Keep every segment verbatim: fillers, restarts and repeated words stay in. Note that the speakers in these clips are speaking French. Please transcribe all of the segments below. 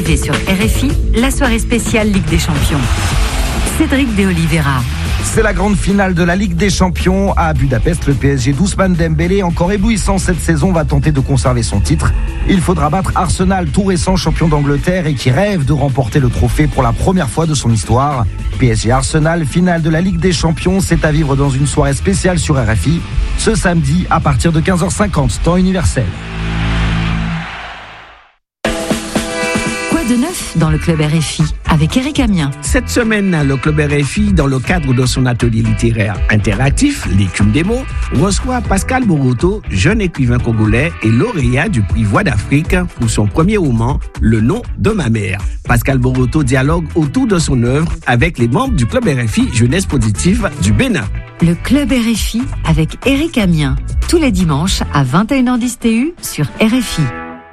arrivée sur R F I, la soirée spéciale Ligue des Champions. Cédric de Oliveira. C'est la grande finale de la Ligue des Champions à Budapest. Le P S G d'Ousmane Dembélé, encore éblouissant cette saison, va tenter de conserver son titre. Il faudra battre Arsenal, tout récent champion d'Angleterre et qui rêve de remporter le trophée pour la première fois de son histoire. P S G Arsenal, finale de la Ligue des Champions, c'est à vivre dans une soirée spéciale sur R F I, ce samedi à partir de quinze heures cinquante, temps universel. De neuf dans le club R F I avec Eric Amiens. Cette semaine, le club R F I, dans le cadre de son atelier littéraire interactif, l'écume des mots, reçoit Pascal Boroto, jeune écrivain congolais et lauréat du prix Voix d'Afrique pour son premier roman, Le nom de ma mère. Pascal Boroto dialogue autour de son œuvre avec les membres du club R F I Jeunesse Positive du Bénin. Le club R F I avec Eric Amiens, tous les dimanches à vingt et une heures dix T U sur R F I.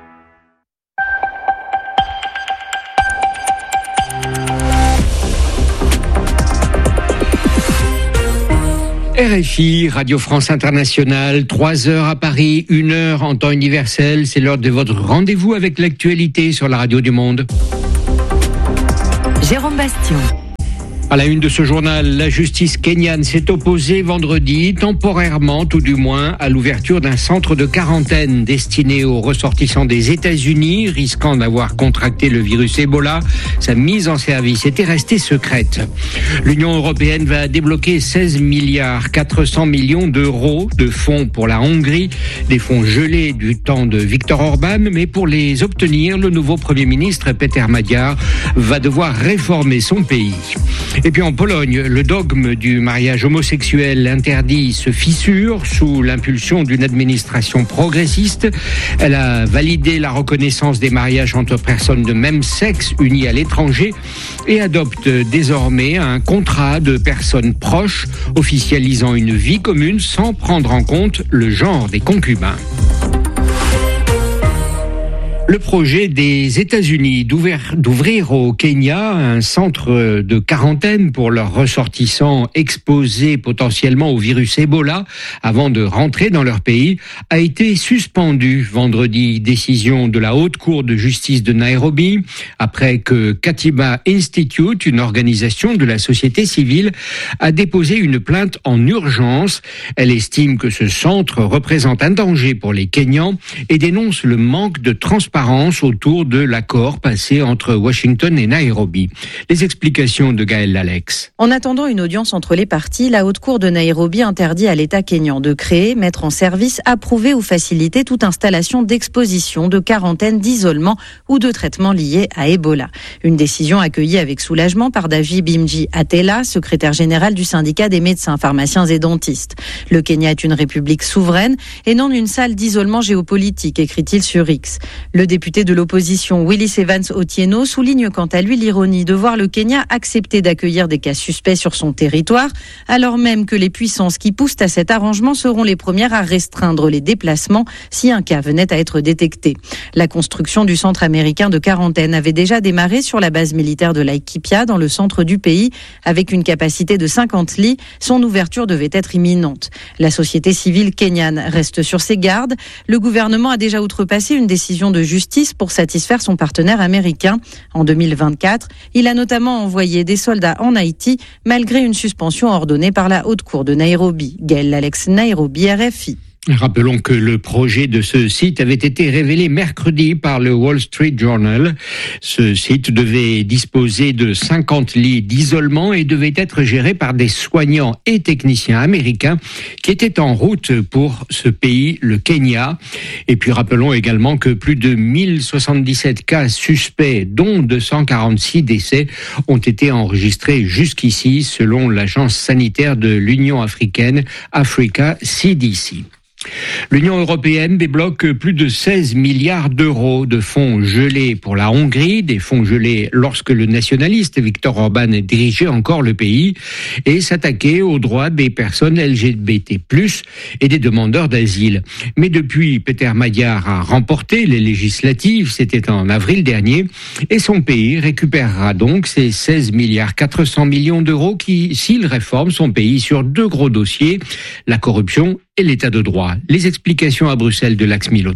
R F I, Radio France Internationale, trois heures à Paris, une heure en temps universel. C'est l'heure de votre rendez-vous avec l'actualité sur la radio du monde. Jérôme Bastion. À la une de ce journal, la justice kenyane s'est opposée vendredi, temporairement tout du moins, à l'ouverture d'un centre de quarantaine destiné aux ressortissants des États-Unis, risquant d'avoir contracté le virus Ebola. Sa mise en service était restée secrète. L'Union européenne va débloquer seize milliards quatre cents millions d'euros de fonds pour la Hongrie, des fonds gelés du temps de Viktor Orban, mais pour les obtenir, le nouveau Premier ministre Peter Magyar va devoir réformer son pays. Et puis en Pologne, le dogme du mariage homosexuel interdit se fissure sous l'impulsion d'une administration progressiste. Elle a validé la reconnaissance des mariages entre personnes de même sexe unies à l'étranger et adopte désormais un contrat de personnes proches officialisant une vie commune sans prendre en compte le genre des concubins. Le projet des États-Unis d'ouvrir, d'ouvrir au Kenya un centre de quarantaine pour leurs ressortissants exposés potentiellement au virus Ebola avant de rentrer dans leur pays a été suspendu vendredi. Décision de la Haute Cour de justice de Nairobi après que Katiba Institute, une organisation de la société civile, a déposé une plainte en urgence. Elle estime que ce centre représente un danger pour les Kenyans et dénonce le manque de transparence autour de l'accord passé entre Washington et Nairobi. Les explications de Gaël Lalex. En attendant une audience entre les parties, la Haute Cour de Nairobi interdit à l'État kényan de créer, mettre en service, approuver ou faciliter toute installation d'exposition, de quarantaine, d'isolement ou de traitement lié à Ebola. Une décision accueillie avec soulagement par Davi Bimji Atela, secrétaire général du syndicat des médecins, pharmaciens et dentistes. Le Kenya est une république souveraine et non une salle d'isolement géopolitique, écrit-il sur X. Le député de l'opposition Willis Evans Otieno souligne quant à lui l'ironie de voir le Kenya accepter d'accueillir des cas suspects sur son territoire, alors même que les puissances qui poussent à cet arrangement seront les premières à restreindre les déplacements si un cas venait à être détecté. La construction du centre américain de quarantaine avait déjà démarré sur la base militaire de Laikipia dans le centre du pays avec une capacité de cinquante lits. Son ouverture devait être imminente. La société civile kenyane reste sur ses gardes. Le gouvernement a déjà outrepassé une décision de justice pour satisfaire son partenaire américain. En deux mille vingt-quatre, il a notamment envoyé des soldats en Haïti malgré une suspension ordonnée par la Haute Cour de Nairobi. Gaël Lalex, Nairobi, R F I. Rappelons que le projet de ce site avait été révélé mercredi par le Wall Street Journal. Ce site devait disposer de cinquante lits d'isolement et devait être géré par des soignants et techniciens américains qui étaient en route pour ce pays, le Kenya. Et puis rappelons également que plus de mille soixante-dix-sept cas suspects, dont deux cent quarante-six décès, ont été enregistrés jusqu'ici selon l'agence sanitaire de l'Union africaine, Africa C D C. L'Union européenne débloque plus de seize milliards d'euros de fonds gelés pour la Hongrie, des fonds gelés lorsque le nationaliste Viktor Orban dirigeait encore le pays et s'attaquait aux droits des personnes L G B T plus, et des demandeurs d'asile. Mais depuis, Peter Magyar a remporté les législatives, c'était en avril dernier, et son pays récupérera donc ces seize milliards quatre cents millions d'euros qui, s'il réforme son pays sur deux gros dossiers, la corruption et l'état de droit. Les explications à Bruxelles de Lax Milota.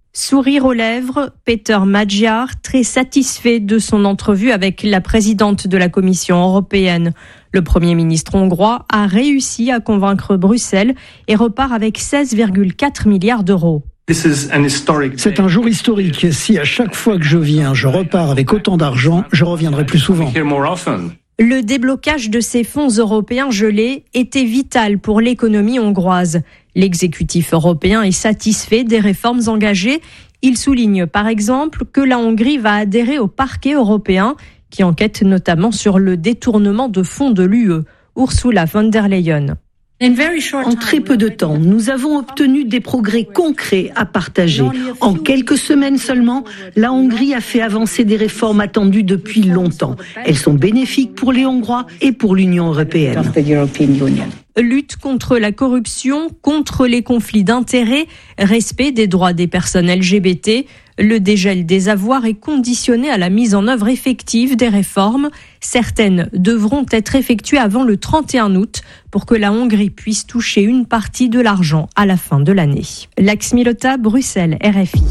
Sourire aux lèvres, Peter Magyar, très satisfait de son entrevue avec la présidente de la Commission européenne. Le Premier ministre hongrois a réussi à convaincre Bruxelles et repart avec seize virgule quatre milliards d'euros. C'est un jour historique. Si à chaque fois que je viens, je repars avec autant d'argent, je reviendrai plus souvent. Le déblocage de ces fonds européens gelés était vital pour l'économie hongroise. L'exécutif européen est satisfait des réformes engagées. Il souligne par exemple que la Hongrie va adhérer au parquet européen qui enquête notamment sur le détournement de fonds de l'U E. Ursula von der Leyen. En très peu de temps, nous avons obtenu des progrès concrets à partager. En quelques semaines seulement, la Hongrie a fait avancer des réformes attendues depuis longtemps. Elles sont bénéfiques pour les Hongrois et pour l'Union européenne. Lutte contre la corruption, contre les conflits d'intérêts, respect des droits des personnes L G B T. Le dégel des avoirs est conditionné à la mise en œuvre effective des réformes. Certaines devront être effectuées avant le trente et un août pour que la Hongrie puisse toucher une partie de l'argent à la fin de l'année. Lax Milota, Bruxelles, R F I.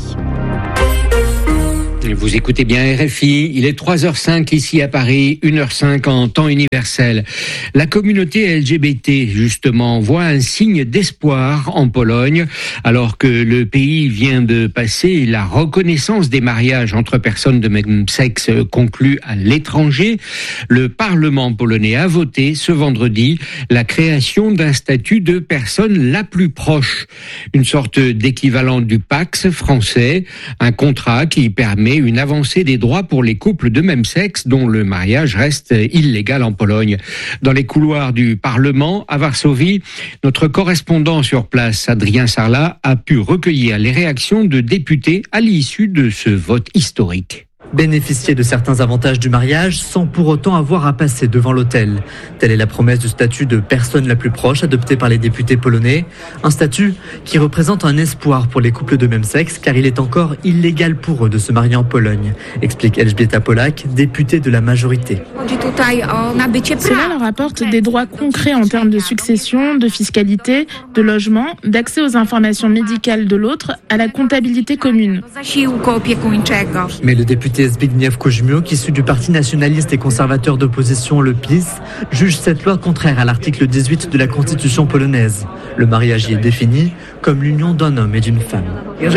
Vous écoutez bien R F I, il est trois heures cinq ici à Paris, une heure cinq en temps universel. La communauté L G B T, justement, voit un signe d'espoir en Pologne, alors que le pays vient de passer la reconnaissance des mariages entre personnes de même sexe conclus à l'étranger. Le Parlement polonais a voté ce vendredi la création d'un statut de personne la plus proche, une sorte d'équivalent du Pacs français, un contrat qui permet une avancée des droits pour les couples de même sexe dont le mariage reste illégal en Pologne. Dans les couloirs du Parlement à Varsovie, notre correspondant sur place, Adrien Sarlat, a pu recueillir les réactions de députés à l'issue de ce vote historique. Bénéficier de certains avantages du mariage sans pour autant avoir à passer devant l'autel. Telle est la promesse du statut de personne la plus proche adopté par les députés polonais. Un statut qui représente un espoir pour les couples de même sexe car il est encore illégal pour eux de se marier en Pologne, explique Elżbieta Polak, députée de la majorité. Cela leur apporte des droits concrets en termes de succession, de fiscalité, de logement, d'accès aux informations médicales de l'autre, à la comptabilité commune. Mais le député Zbigniew Koźmiuk, issu du parti nationaliste et conservateur d'opposition, le PiS, juge cette loi contraire à l'article dix-huit de la Constitution polonaise. Le mariage y est défini comme l'union d'un homme et d'une femme.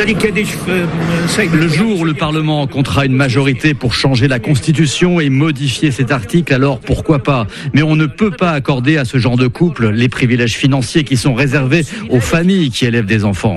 Le jour où le Parlement comptera une majorité pour changer la Constitution et modifier cet article, alors pourquoi pas ? Mais on ne peut pas accorder à ce genre de couple les privilèges financiers qui sont réservés aux familles qui élèvent des enfants.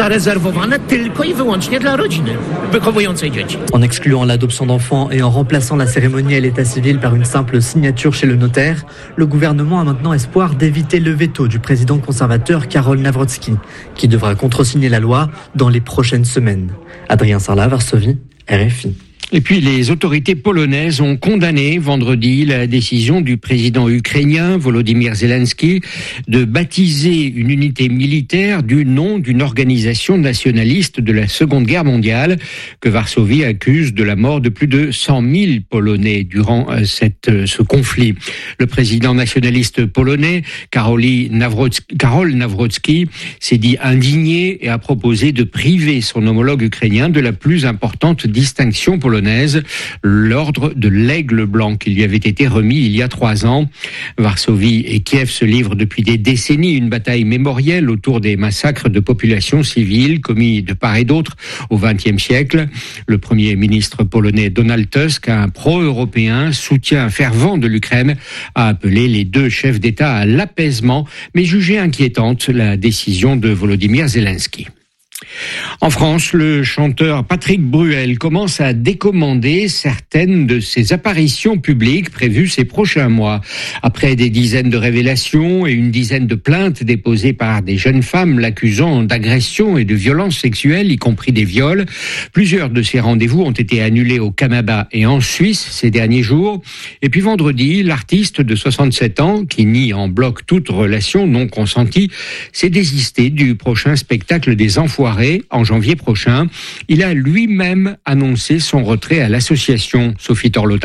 En excluant l'adoption d'enfants et en remplaçant la cérémonie à l'état civil par une simple signature chez le notaire, le gouvernement a maintenant espoir d'éviter le veto du président conservateur Karol Nawrocki, qui devra contresigner la loi dans les prochaines semaines. Adrien Sarlat, Varsovie, R F I. Et puis les autorités polonaises ont condamné vendredi la décision du président ukrainien Volodymyr Zelensky de baptiser une unité militaire du nom d'une organisation nationaliste de la Seconde Guerre mondiale que Varsovie accuse de la mort de plus de cent mille Polonais durant cette, ce conflit. Le président nationaliste polonais Karol Nawrocki, Karol Nawrocki s'est dit indigné et a proposé de priver son homologue ukrainien de la plus importante distinction polonaise, l'ordre de l'Aigle blanc qui lui avait été remis il y a trois ans. Varsovie et Kiev se livrent depuis des décennies une bataille mémorielle autour des massacres de populations civiles commis de part et d'autre au vingtième siècle. Le premier ministre polonais Donald Tusk, un pro-européen, soutien fervent de l'Ukraine, a appelé les deux chefs d'État à l'apaisement, mais jugé inquiétante la décision de Volodymyr Zelensky. En France, le chanteur Patrick Bruel commence à décommander certaines de ses apparitions publiques prévues ces prochains mois. Après des dizaines de révélations et une dizaine de plaintes déposées par des jeunes femmes l'accusant d'agression et de violences sexuelles, y compris des viols, plusieurs de ces rendez-vous ont été annulés au Canada et en Suisse ces derniers jours. Et puis vendredi, l'artiste de soixante-sept ans, qui nie en bloc toute relation non consentie, s'est désisté du prochain spectacle des Enfoirés en janvier prochain. Il a lui-même annoncé son retrait à l'association. Sophie Torlotin.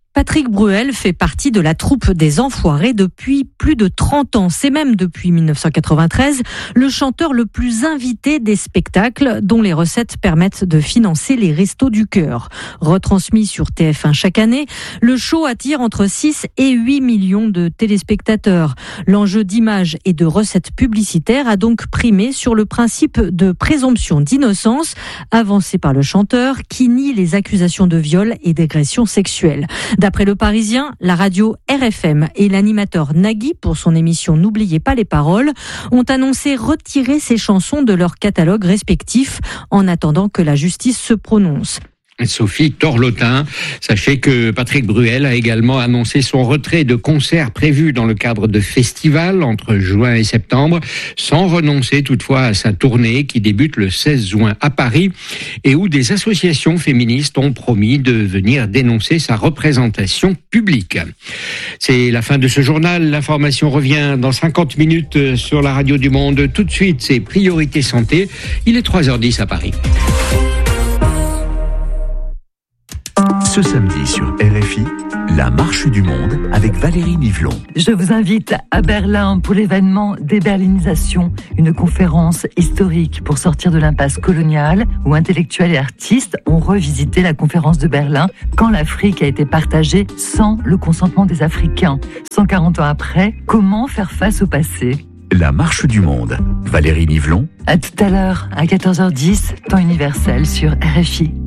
Patrick Bruel fait partie de la troupe des Enfoirés depuis plus de trente ans. C'est même depuis dix-neuf cent quatre-vingt-treize le chanteur le plus invité des spectacles dont les recettes permettent de financer les Restos du Cœur. Retransmis sur T F un chaque année, le show attire entre six et huit millions de téléspectateurs. L'enjeu d'image et de recettes publicitaires a donc primé sur le principe de présomption d'innocence avancé par le chanteur qui nie les accusations de viol et d'agression sexuelle. D'après Le Parisien, la radio R F M et l'animateur Nagui, pour son émission N'oubliez pas les paroles, ont annoncé retirer ces chansons de leur catalogue respectif en attendant que la justice se prononce. Sophie Torlotin, sachez que Patrick Bruel a également annoncé son retrait de concerts prévus dans le cadre de festivals entre juin et septembre, sans renoncer toutefois à sa tournée qui débute le seize juin à Paris et où des associations féministes ont promis de venir dénoncer sa représentation publique. C'est la fin de ce journal. L'information revient dans cinquante minutes sur la radio du Monde. Tout de suite, c'est Priorité Santé. Il est trois heures dix à Paris. Ce samedi sur R F I, la marche du monde avec Valérie Nivelon. Je vous invite à Berlin pour l'événement Déberlinisation, une conférence historique pour sortir de l'impasse coloniale où intellectuels et artistes ont revisité la conférence de Berlin quand l'Afrique a été partagée sans le consentement des Africains. cent quarante ans après, comment faire face au passé ? La marche du monde. Valérie Nivelon. À tout à l'heure, à quatorze heures dix, temps universel sur R F I.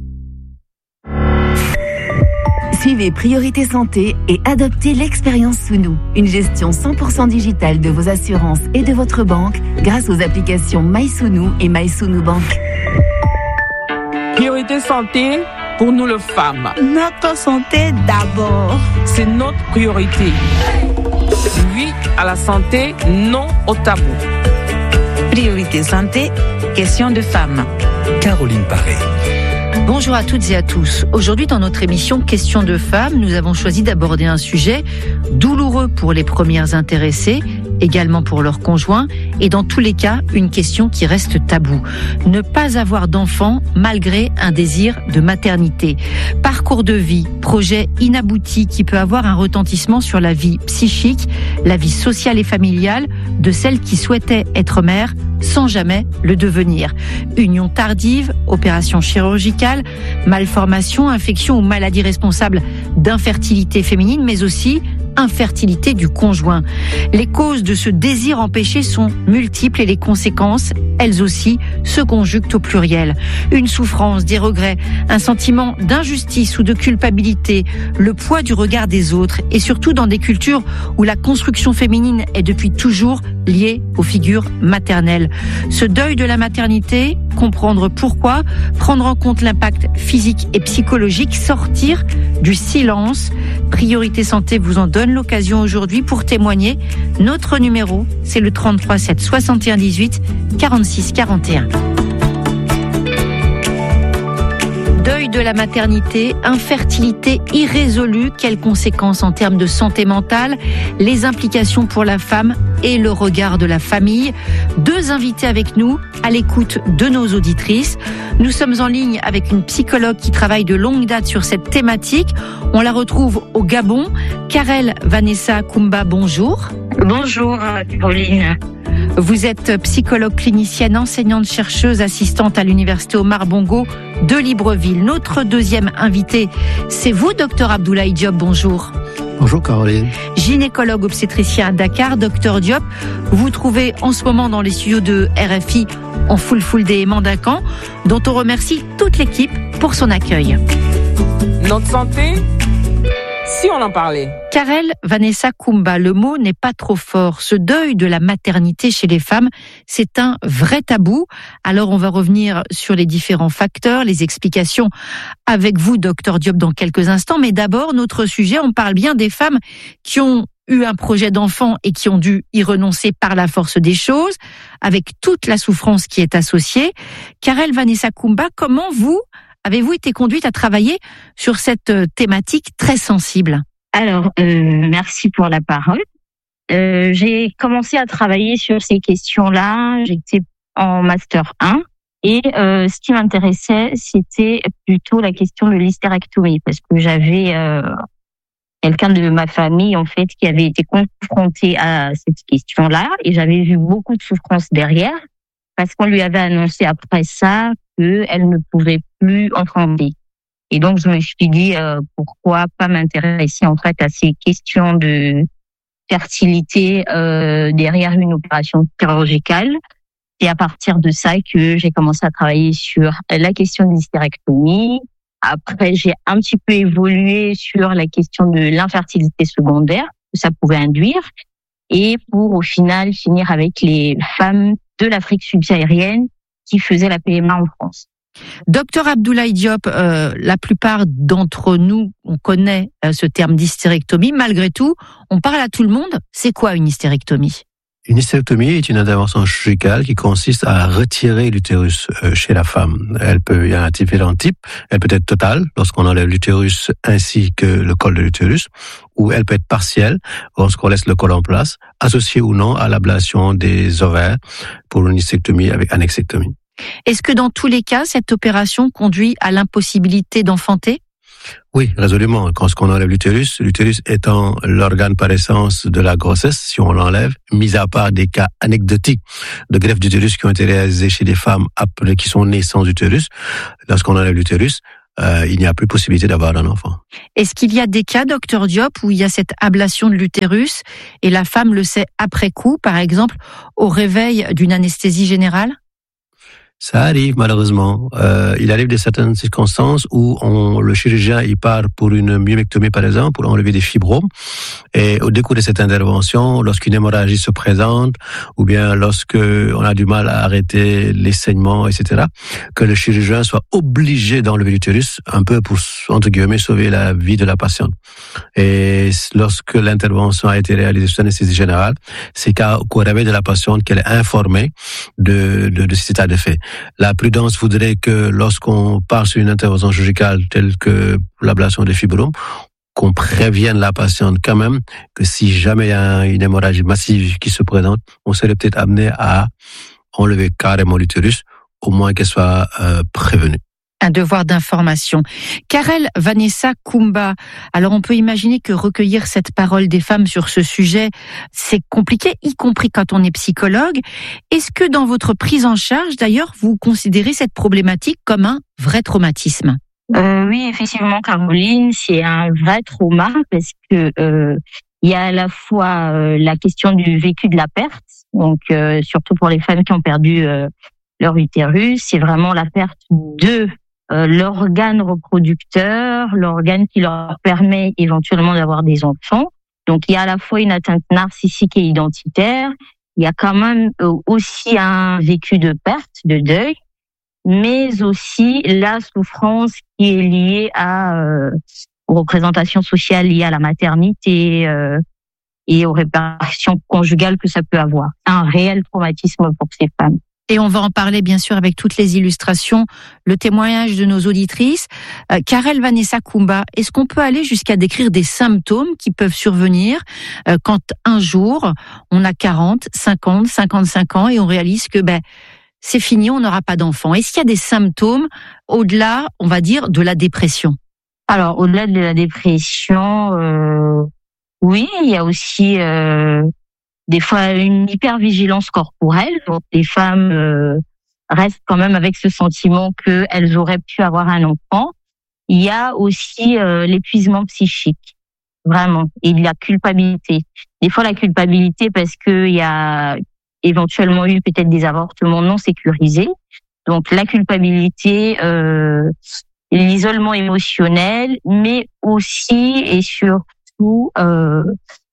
Suivez Priorité Santé et adoptez l'expérience sous nous. Une gestion cent pour cent digitale de vos assurances et de votre banque grâce aux applications MySounou et MySounou Bank. Priorité Santé pour nous les femmes. Notre santé d'abord. C'est notre priorité. Oui à la santé, non au tabou. Priorité Santé, question de femmes. Caroline Paré. Bonjour à toutes et à tous. Aujourd'hui, dans notre émission Questions de femmes, nous avons choisi d'aborder un sujet douloureux pour les premières intéressées, également pour leurs conjoints, et dans tous les cas, une question qui reste taboue. Ne pas avoir d'enfant malgré un désir de maternité. Parcours de vie, projet inabouti qui peut avoir un retentissement sur la vie psychique, la vie sociale et familiale de celles qui souhaitaient être mères sans jamais le devenir. Union tardive, opération chirurgicale, malformation, infection ou maladie responsable d'infertilité féminine, mais aussi infertilité du conjoint. Les causes de ce désir empêché sont multiples et les conséquences, elles aussi, se conjuguent au pluriel. Une souffrance, des regrets, un sentiment d'injustice ou de culpabilité, le poids du regard des autres et surtout dans des cultures où la construction féminine est depuis toujours liée aux figures maternelles. Ce deuil de la maternité, comprendre pourquoi, prendre en compte l'impact physique et psychologique, sortir du silence. Priorité Santé vous en donne l'occasion aujourd'hui pour témoigner. Notre numéro, c'est le trente-trois sept soixante et un dix-huit quarante-six quarante et un. Deuil de la maternité, infertilité irrésolue, quelles conséquences en termes de santé mentale, les implications pour la femme et le regard de la famille. Deux invités avec nous, à l'écoute de nos auditrices. Nous sommes en ligne avec une psychologue qui travaille de longue date sur cette thématique. On la retrouve au Gabon. Karel Vanessa Koumba, bonjour. Bonjour, Pauline. Vous êtes psychologue clinicienne, enseignante-chercheuse, assistante à l'université Omar Bongo de Libreville. Notre deuxième invité, c'est vous, docteur Abdoulaye Diop, bonjour. Bonjour Caroline. Gynécologue obstétricien à Dakar, docteur Diop. Vous vous trouvez en ce moment dans les studios de R F I en full full des Mandacans, dont on remercie toute l'équipe pour son accueil. Notre santé, si on en parlait. Karel Vanessa Koumba, le mot n'est pas trop fort. Ce deuil de la maternité chez les femmes, c'est un vrai tabou. Alors on va revenir sur les différents facteurs, les explications avec vous, docteur Diop, dans quelques instants. Mais d'abord, notre sujet, on parle bien des femmes qui ont eu un projet d'enfant et qui ont dû y renoncer par la force des choses, avec toute la souffrance qui est associée. Karel Vanessa Koumba, comment vous avez-vous été conduite à travailler sur cette thématique très sensible ? Alors, euh, merci pour la parole. Euh, j'ai commencé à travailler sur ces questions-là. J'étais en master un Et euh, ce qui m'intéressait, c'était plutôt la question de l'hystérectomie, parce que j'avais euh, quelqu'un de ma famille, en fait, qui avait été confronté à cette question-là, et j'avais vu beaucoup de souffrance derrière, parce qu'on lui avait annoncé après ça qu'elle ne pouvait plus enfanter. Et donc, je me suis dit, euh, pourquoi pas m'intéresser, en fait, à ces questions de fertilité euh, derrière une opération chirurgicale. C'est à partir de ça que j'ai commencé à travailler sur la question de l'hystérectomie. Après, j'ai un petit peu évolué sur la question de l'infertilité secondaire que ça pouvait induire, et pour au final finir avec les femmes de l'Afrique subsaharienne qui faisaient la P M A en France. Docteur Abdoulaye Diop, euh, la plupart d'entre nous, on connaît euh, ce terme d'hystérectomie. Malgré tout, on parle à tout le monde. C'est quoi une hystérectomie ? Une hystérectomie est une intervention chirurgicale qui consiste à retirer l'utérus chez la femme. Elle peut, il y a un différent type. Elle peut être totale, lorsqu'on enlève l'utérus ainsi que le col de l'utérus, ou elle peut être partielle, lorsqu'on laisse le col en place, associée ou non à l'ablation des ovaires pour une hystérectomie avec annexectomie. Est-ce que dans tous les cas, cette opération conduit à l'impossibilité d'enfanter ? Oui, résolument. Quand on enlève l'utérus, l'utérus étant l'organe par essence de la grossesse, si on l'enlève, mis à part des cas anecdotiques de greffe d'utérus qui ont été réalisés chez des femmes après, qui sont nées sans utérus, lorsqu'on enlève l'utérus, euh, il n'y a plus possibilité d'avoir un enfant. Est-ce qu'il y a des cas, docteur Diop, où il y a cette ablation de l'utérus et la femme le sait après coup, par exemple, au réveil d'une anesthésie générale ? Ça arrive malheureusement. Euh, il arrive de certaines circonstances où on, le chirurgien il part pour une myomectomie par exemple, pour enlever des fibromes. Et au décours de cette intervention, lorsqu'une hémorragie se présente, ou bien lorsque on a du mal à arrêter les saignements, et cetera, que le chirurgien soit obligé d'enlever l'utérus, un peu pour entre guillemets sauver la vie de la patiente. Et lorsque l'intervention a été réalisée sous anesthésie générale, c'est qu'au réveil de la patiente qu'elle est informée de, de, de cet état de fait. La prudence voudrait que lorsqu'on part sur une intervention chirurgicale telle que l'ablation des fibromes, qu'on prévienne la patiente quand même que si jamais il y a une hémorragie massive qui se présente, on serait peut-être amené à enlever carrément l'utérus, au moins qu'elle soit euh, prévenue. Un devoir d'information. Karel Vanessa Kumba. Alors on peut imaginer que recueillir cette parole des femmes sur ce sujet, c'est compliqué, y compris quand on est psychologue. Est-ce que dans votre prise en charge, d'ailleurs, vous considérez cette problématique comme un vrai traumatisme ? euh, Oui, effectivement, Caroline, c'est un vrai trauma parce que euh, il y a à la fois euh, la question du vécu de la perte, donc euh, surtout pour les femmes qui ont perdu euh, leur utérus, c'est vraiment la perte de Euh, l'organe reproducteur, l'organe qui leur permet éventuellement d'avoir des enfants. Donc, il y a à la fois une atteinte narcissique et identitaire. Il y a quand même euh, aussi un vécu de perte, de deuil, mais aussi la souffrance qui est liée à, euh, aux représentations sociales liées à la maternité euh, et aux répercussions conjugales que ça peut avoir. Un réel traumatisme pour ces femmes. Et on va en parler bien sûr avec toutes les illustrations, le témoignage de nos auditrices. Euh, Karel Vanessa Kumba, est-ce qu'on peut aller jusqu'à décrire des symptômes qui peuvent survenir euh, quand un jour on a quarante, cinquante, cinquante-cinq ans et on réalise que ben c'est fini, on n'aura pas d'enfant. Est-ce qu'il y a des symptômes au-delà, on va dire, de la dépression ? Alors au-delà de la dépression, euh, oui, il y a aussi euh, des fois une hypervigilance corporelle. Donc les femmes euh, restent quand même avec ce sentiment qu'elles auraient pu avoir un enfant. Il y a aussi euh, l'épuisement psychique, vraiment, et la culpabilité. Des fois la culpabilité parce que il y a éventuellement eu peut-être des avortements non sécurisés. Donc la culpabilité, euh, l'isolement émotionnel, mais aussi et surtout euh,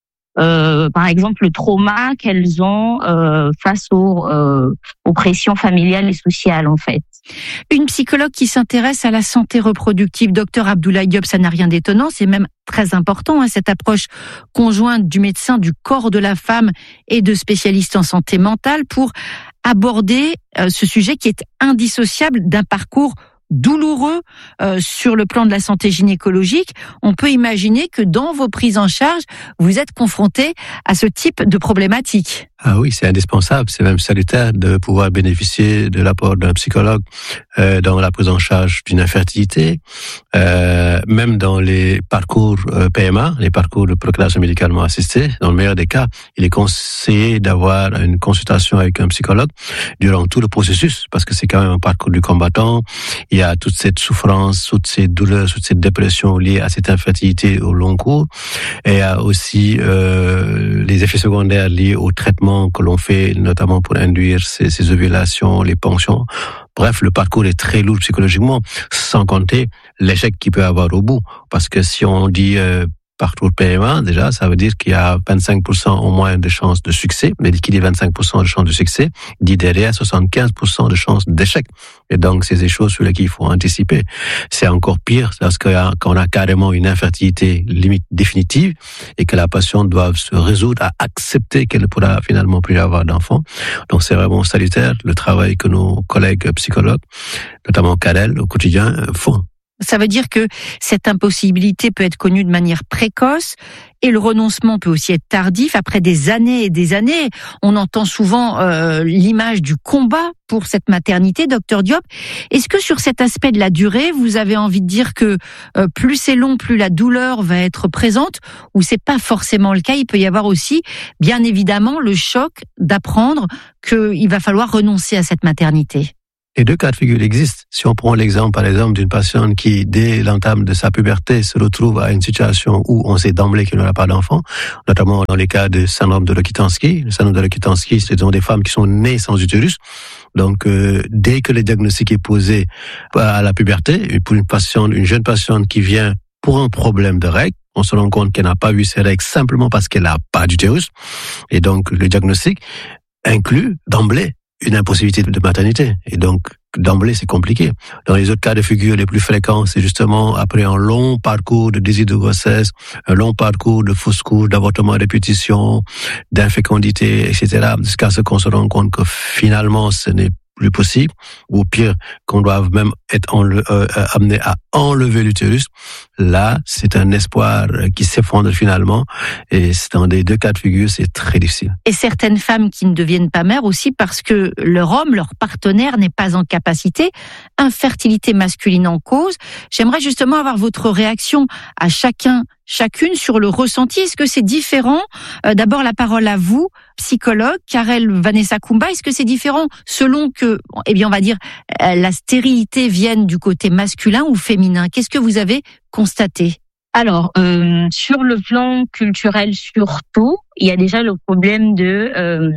Euh, par exemple, le trauma qu'elles ont euh, face aux, euh, aux pressions familiales et sociales, en fait. Une psychologue qui s'intéresse à la santé reproductive, docteur Abdoulaye Diop, ça n'a rien d'étonnant, c'est même très important, hein, cette approche conjointe du médecin, du corps de la femme et de spécialistes en santé mentale pour aborder euh, ce sujet qui est indissociable d'un parcours douloureux euh, sur le plan de la santé gynécologique, on peut imaginer que dans vos prises en charge, vous êtes confronté à ce type de problématique. Ah oui, c'est indispensable, c'est même salutaire de pouvoir bénéficier de l'apport d'un psychologue euh, dans la prise en charge d'une infertilité, euh, même dans les parcours euh, P M A, les parcours de procréation médicalement assistée. Dans le meilleur des cas, il est conseillé d'avoir une consultation avec un psychologue durant tout le processus, parce que c'est quand même un parcours du combattant. Il y a toute cette souffrance, toutes ces douleurs, toute cette dépression liée à cette infertilité au long cours, et il y a aussi euh, les effets secondaires liés au traitement que l'on fait, notamment pour induire ces, ces ovulations, les ponctions. Bref, le parcours est très lourd psychologiquement, sans compter l'échec qu'il peut avoir au bout. Parce que si on dit euh, parcours P M A, déjà, ça veut dire qu'il y a vingt-cinq pour cent au moins de chances de succès. Mais qui dit vingt-cinq pour cent de chances de succès, dit derrière soixante-quinze pour cent de chances d'échec. Et donc, c'est des choses sur lesquelles il faut anticiper. C'est encore pire parce que quand on a carrément une infertilité limite définitive et que la patiente doit se résoudre à accepter qu'elle ne pourra finalement plus avoir d'enfant. Donc, c'est vraiment salutaire le travail que nos collègues psychologues, notamment Karel, au quotidien, font. Ça veut dire que cette impossibilité peut être connue de manière précoce et le renoncement peut aussi être tardif après des années et des années. On entend souvent euh, l'image du combat pour cette maternité, docteur Diop. Est-ce que sur cet aspect de la durée, vous avez envie de dire que euh, plus c'est long, plus la douleur va être présente, ou c'est pas forcément le cas? Il peut y avoir aussi, bien évidemment, le choc d'apprendre qu'il va falloir renoncer à cette maternité. Les deux cas de figure existent. Si on prend l'exemple, par exemple, d'une patiente qui, dès l'entame de sa puberté, se retrouve à une situation où on sait d'emblée qu'elle n'aura pas d'enfant, notamment dans les cas de syndrome de Rokitansky. Le syndrome de Rokitansky, ce sont des femmes qui sont nées sans utérus. Donc, euh, dès que le diagnostic est posé à la puberté, pour une patiente, une jeune patiente qui vient pour un problème de règles, on se rend compte qu'elle n'a pas eu ses règles simplement parce qu'elle n'a pas d'utérus. Et donc, le diagnostic inclut d'emblée une impossibilité de maternité. Et donc, d'emblée, c'est compliqué. Dans les autres cas de figure les plus fréquents, c'est justement après un long parcours de désir de grossesse, un long parcours de fausse couche, d'avortement à répétition, d'infécondité, et cetera, jusqu'à ce qu'on se rende compte que finalement, ce n'est plus possible, ou pire, qu'on doit même être enle- euh, amené à enlever l'utérus. Là, c'est un espoir qui s'effondre finalement, et c'est dans les deux cas de figure, c'est très difficile. Et certaines femmes qui ne deviennent pas mères aussi parce que leur homme, leur partenaire n'est pas en capacité, infertilité masculine en cause. J'aimerais justement avoir votre réaction à chacun, chacune sur le ressenti. Est-ce que c'est différent? euh, D'abord, la parole à vous, psychologue, Karel Vanessa Kumba. Est-ce que c'est différent selon que, eh bien, on va dire, euh, la stérilité vienne du côté masculin ou féminin? Qu'est-ce que vous avez constaté? Alors, euh, sur le plan culturel surtout, il y a déjà le problème de euh,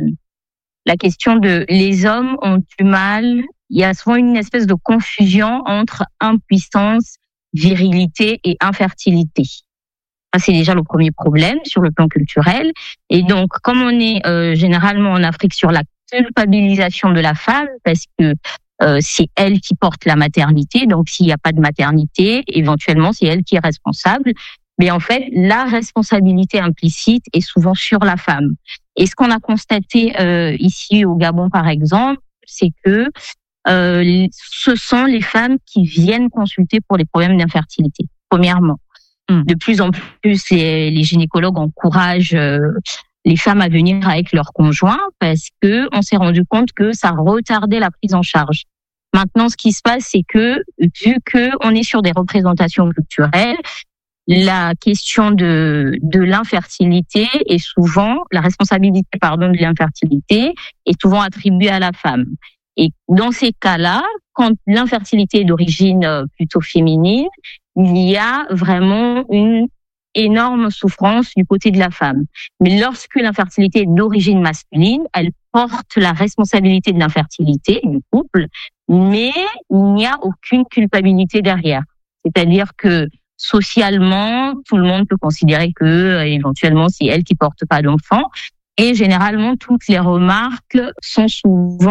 la question de les hommes ont du mal. Il y a souvent une espèce de confusion entre impuissance, virilité et infertilité. Ça, c'est déjà le premier problème sur le plan culturel. Et donc, comme on est euh, généralement en Afrique sur la culpabilisation de la femme, parce que euh, c'est elle qui porte la maternité, donc s'il n'y a pas de maternité, éventuellement, c'est elle qui est responsable. Mais en fait, la responsabilité implicite est souvent sur la femme. Et ce qu'on a constaté euh, ici au Gabon, par exemple, c'est que euh, ce sont les femmes qui viennent consulter pour les problèmes d'infertilité, premièrement. De plus en plus, les, les gynécologues encouragent euh, les femmes à venir avec leurs conjoints parce que on s'est rendu compte que ça retardait la prise en charge. Maintenant, ce qui se passe, c'est que vu que on est sur des représentations culturelles, la question de de l'infertilité est souvent la responsabilité, pardon, de l'infertilité est souvent attribuée à la femme. Et dans ces cas-là, quand l'infertilité est d'origine plutôt féminine, il y a vraiment une énorme souffrance du côté de la femme. Mais lorsque l'infertilité est d'origine masculine, elle porte la responsabilité de l'infertilité du couple, mais il n'y a aucune culpabilité derrière. C'est-à-dire que socialement, tout le monde peut considérer que éventuellement c'est elle qui porte pas d'enfant. Et généralement, toutes les remarques sont souvent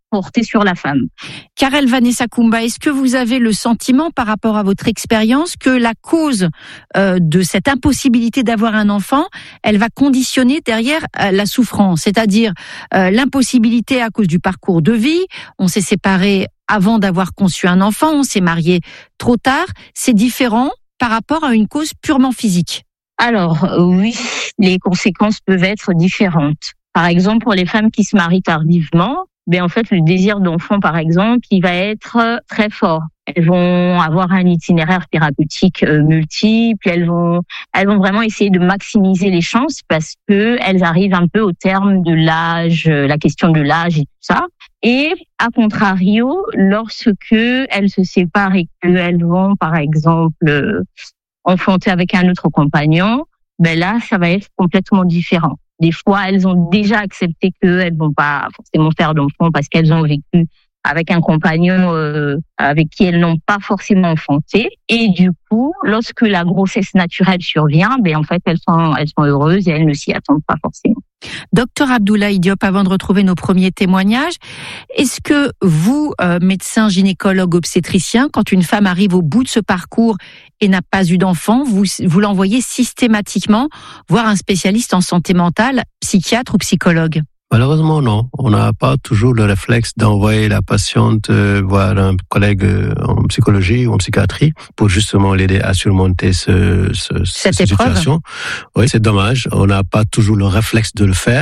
porté sur la femme. Karel Vanessa Kumba, est-ce que vous avez le sentiment par rapport à votre expérience que la cause euh, de cette impossibilité d'avoir un enfant, elle va conditionner derrière euh, la souffrance, c'est-à-dire euh, l'impossibilité à cause du parcours de vie, on s'est séparé avant d'avoir conçu un enfant, on s'est marié trop tard, c'est différent par rapport à une cause purement physique? Alors euh, oui, les conséquences peuvent être différentes. Par exemple, pour les femmes qui se marient tardivement, ben en fait le désir d'enfant par exemple, il va être très fort. Elles vont avoir un itinéraire thérapeutique euh, multiple, elles vont elles vont vraiment essayer de maximiser les chances parce que elles arrivent un peu au terme de l'âge, la question de l'âge et tout ça. Et à contrario, lorsque elles se séparent et qu'elles vont par exemple euh, enfanter avec un autre compagnon, ben là ça va être complètement différent. Des fois, elles ont déjà accepté qu'elles vont pas forcément faire d'enfants parce qu'elles ont vécu avec un compagnon euh, avec qui elles n'ont pas forcément enfanté. Et du coup, lorsque la grossesse naturelle survient, ben en fait, elles sont elles sont heureuses et elles ne s'y attendent pas forcément. Docteur Abdoulaye Diop, avant de retrouver nos premiers témoignages, est-ce que vous, euh, médecin gynécologue obstétricien, quand une femme arrive au bout de ce parcours et n'a pas eu d'enfant, vous, vous l'envoyez systématiquement voir un spécialiste en santé mentale, psychiatre ou psychologue? Malheureusement, non. On n'a pas toujours le réflexe d'envoyer la patiente euh, voir un collègue euh, en psychologie ou en psychiatrie pour justement l'aider à surmonter ce, ce, cette, cette situation. Oui, c'est dommage. On n'a pas toujours le réflexe de le faire.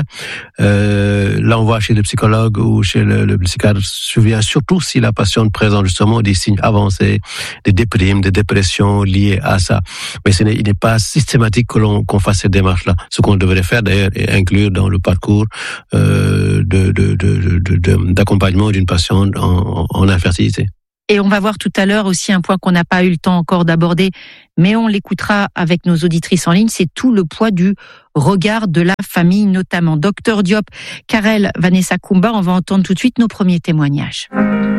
Euh, l'envoi chez le psychologue ou chez le, le psychiatre survient surtout si la patiente présente justement des signes avancés, des déprimes, des dépressions liées à ça. Mais ce n'est, il n'est pas systématique que l'on qu'on fasse cette démarche-là. Ce qu'on devrait faire d'ailleurs est inclure dans le parcours Euh, de, de, de, de, de, d'accompagnement d'une patiente en, en infertilité. Et on va voir tout à l'heure aussi un point qu'on n'a pas eu le temps encore d'aborder, mais on l'écoutera avec nos auditrices en ligne, c'est tout le poids du regard de la famille notamment. Docteur Diop, Karel Vanessa Kumba, on va entendre tout de suite nos premiers témoignages.